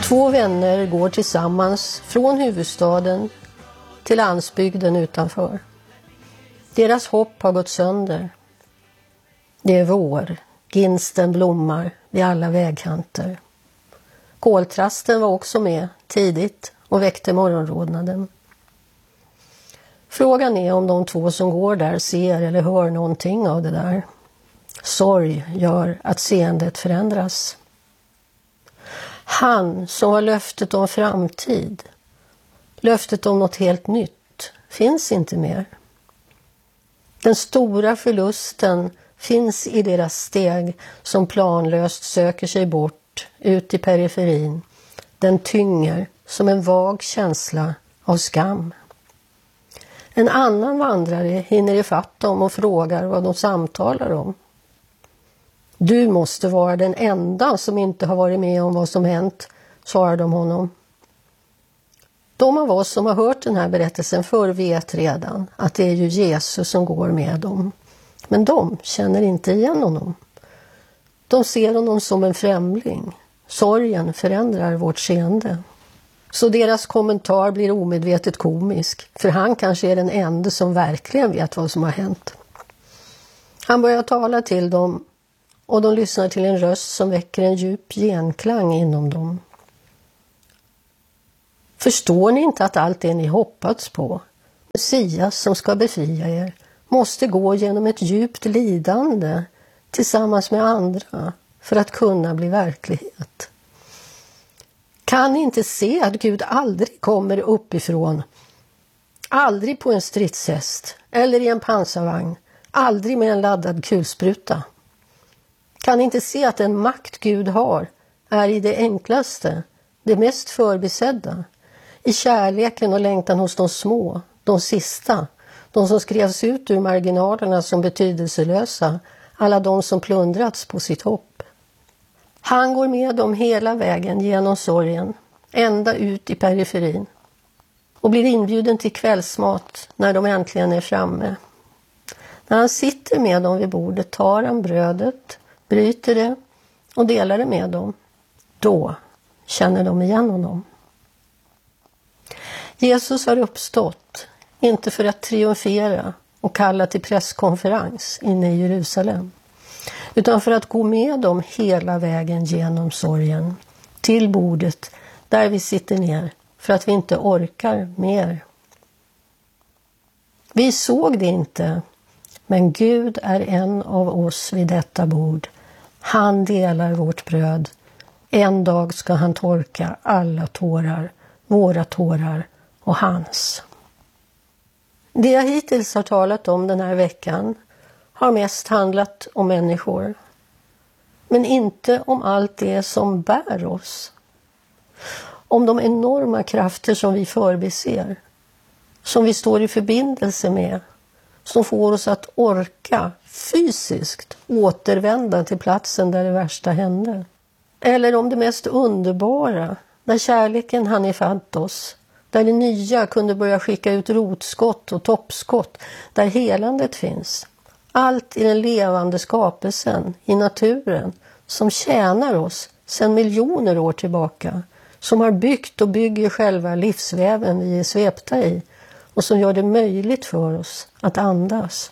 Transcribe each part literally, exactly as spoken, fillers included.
Två vänner går tillsammans från huvudstaden till landsbygden utanför. Deras hopp har gått sönder. Det är vår, ginsten blommar vid alla vägkanter. Koltrasten var också med tidigt och väckte morgonrodnaden. Frågan är om de två som går där ser eller hör någonting av det där. Sorg gör att seendet förändras. Han som var löftet om framtid, löftet om något helt nytt, finns inte mer. Den stora förlusten finns i deras steg som planlöst söker sig bort ut i periferin. Den tynger som en vag känsla av skam. En annan vandrare hinner ifatt dem och frågar vad de samtalar om. Du måste vara den enda som inte har varit med om vad som hänt, svarar de honom. De av oss som har hört den här berättelsen förr vet redan att det är ju Jesus som går med dem. Men de känner inte igen honom. De ser honom som en främling. Sorgen förändrar vårt seende. Så deras kommentar blir omedvetet komisk, för han kanske är den enda som verkligen vet vad som har hänt. Han börjar tala till dem och de lyssnar till en röst som väcker en djup genklang inom dem. Förstår ni inte att allt det ni hoppats på, Messias som ska befria er, måste gå genom ett djupt lidande tillsammans med andra för att kunna bli verklighet? Kan ni inte se att Gud aldrig kommer uppifrån, aldrig på en stridshäst eller i en pansarvagn, aldrig med en laddad kulspruta? Kan ni inte se att den makt Gud har är i det enklaste, det mest förbisedda, i kärleken och längtan hos de små, de sista, de som skrevs ut ur marginalerna som betydelselösa, alla de som plundrats på sitt hopp. Han går med dem hela vägen genom sorgen, ända ut i periferin, och blir inbjuden till kvällsmat när de äntligen är framme. När han sitter med dem vid bordet tar han brödet, bryter det och delar det med dem. Då känner de igen honom. Jesus har uppstått, inte för att triumfera och kalla till presskonferens inne i Jerusalem, utan för att gå med dem hela vägen genom sorgen till bordet där vi sitter ner för att vi inte orkar mer. Vi såg det inte, men Gud är en av oss vid detta bord. Han delar vårt bröd. En dag ska han torka alla tårar, våra tårar och hans. Det jag hittills har talat om den här veckan har mest handlat om människor, men inte om allt det som bär oss. Om de enorma krafter som vi förbiser, som vi står i förbindelse med, som får oss att orka fysiskt återvända till platsen där det värsta hände. Eller om det mest underbara, där kärleken hann ifatt oss, där det nya kunde börja skicka ut rotskott och toppskott, där helandet finns. Allt i den levande skapelsen, i naturen, som tjänar oss sedan miljoner år tillbaka, som har byggt och bygger själva livsväven vi är svepta i och som gör det möjligt för oss att andas.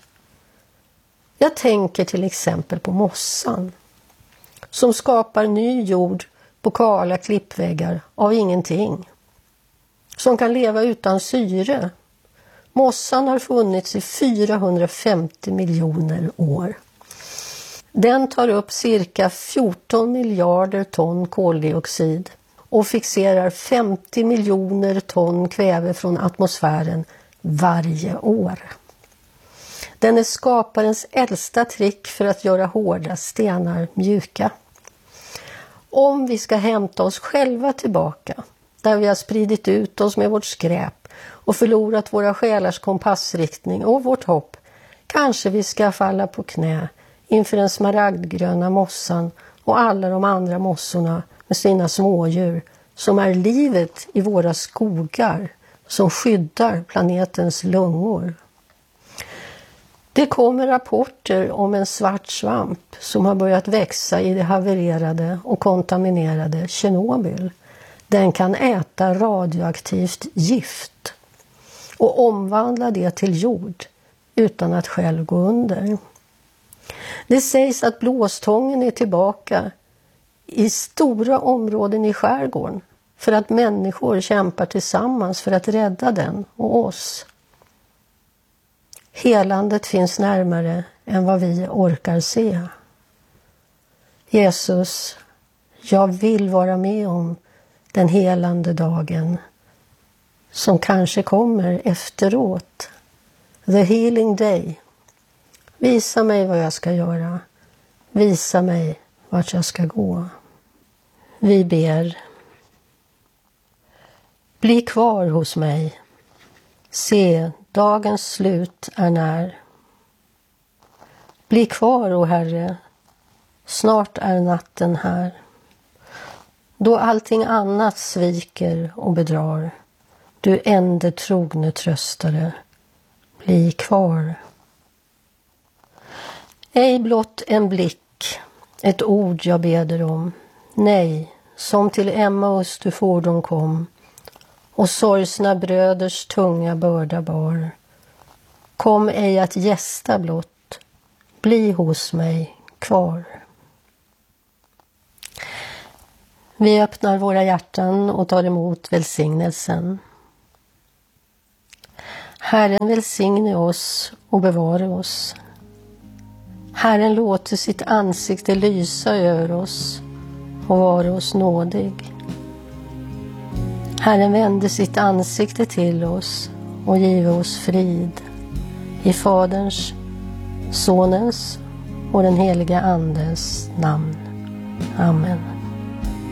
Jag tänker till exempel på mossan, som skapar ny jord på kala klippväggar av ingenting, som kan leva utan syre. Mossan har funnits i fyrahundrafemtio miljoner år. Den tar upp cirka fjorton miljarder ton koldioxid och fixerar femtio miljoner ton kväve från atmosfären varje år. Den är skaparens äldsta trick för att göra hårda stenar mjuka. Om vi ska hämta oss själva tillbaka, där vi har spridit ut oss med vårt skräp och förlorat våra själars kompassriktning och vårt hopp, kanske vi ska falla på knä inför den smaragdgröna mossan och alla de andra mossorna med sina smådjur som är livet i våra skogar, som skyddar planetens lungor. Det kommer rapporter om en svart svamp som har börjat växa i det havererade och kontaminerade Tjernobyl. Den kan äta radioaktivt gift och omvandla det till jord utan att själv gå under. Det sägs att blåstången är tillbaka i stora områden i skärgården för att människor kämpar tillsammans för att rädda den och oss. Helandet finns närmare än vad vi orkar se. Jesus, jag vill vara med om den helande dagen som kanske kommer efteråt. The healing day. Visa mig vad jag ska göra. Visa mig vart jag ska gå. Vi ber. Bli kvar hos mig. Se, dagens slut är när. Bli kvar, o Herre. Snart är natten här. Då allting annat sviker och bedrar. Du ende trogne tröstare. Bli kvar. Ej blott en blick, ett ord jag beder om. Nej, som till Emmaus du fordon kom och sorgsna bröders tunga börda bar. Kom ej att gästa blott, bli hos mig kvar. Vi öppnar våra hjärtan och tar emot välsignelsen. Herren välsigne oss och bevara oss. Herren låter sitt ansikte lysa över oss och vara oss nådig. Herren vände sitt ansikte till oss och give oss frid. I Faderns, Sonens och den heliga Andens namn. Amen.